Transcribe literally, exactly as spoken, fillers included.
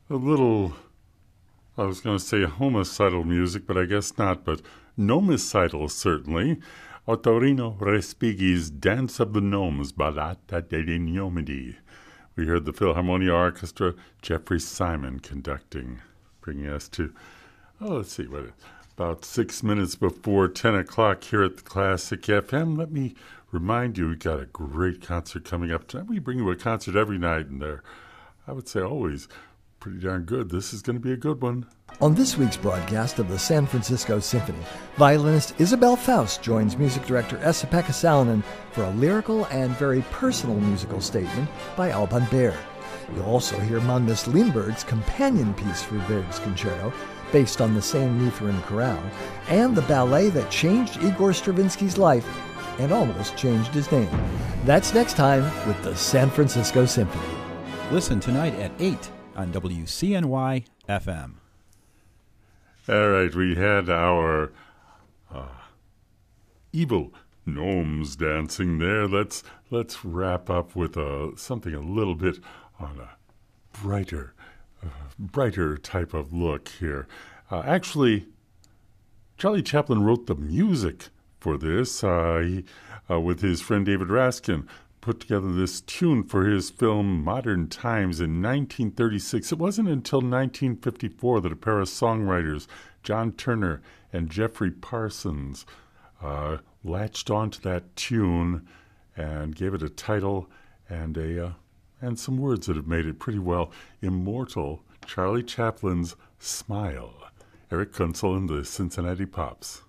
a little, I was going to say homicidal music, but I guess not, but gnomicidal certainly. Ottorino Respighi's Dance of the Gnomes, Ballata degli Gnomidi. We heard the Philharmonia Orchestra, Jeffrey Simon conducting, bringing us to, oh, let's see, what, about six minutes before ten o'clock here at the Classic F M. Let me remind you, we've got a great concert coming up tonight. We bring you a concert every night, and they're, I would say always, pretty darn good. This is going to be a good one. On this week's broadcast of the San Francisco Symphony, violinist Isabel Faust joins music director Esa-Pekka Salonen for a lyrical and very personal musical statement by Alban Berg. You'll also hear Magnus Lindberg's companion piece for Berg's concerto, based on the same Lutheran chorale, and the ballet that changed Igor Stravinsky's life and almost changed his name. That's next time with the San Francisco Symphony. Listen tonight at eight on W C N Y F M. All right, we had our uh, evil gnomes dancing there. Let's let's wrap up with uh, something a little bit on a brighter, uh, brighter type of look here. Uh, actually, Charlie Chaplin wrote the music for this. Uh, he, uh, with his friend David Raskin, put together this tune for his film Modern Times in nineteen thirty-six. It wasn't until nineteen fifty-four that a pair of songwriters, John Turner and Jeffrey Parsons, uh, latched onto that tune and gave it a title and a uh, and some words that have made it pretty well immortal. Charlie Chaplin's Smile. Eric Kunzel and the Cincinnati Pops.